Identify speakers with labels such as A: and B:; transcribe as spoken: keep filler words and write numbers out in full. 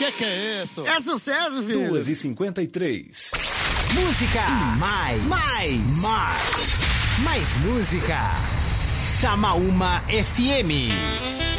A: Que que é isso?
B: É sucesso, filho.
C: duas e cinquenta e três.
D: Música e mais, mais, mais, mais música. Samaúma F M.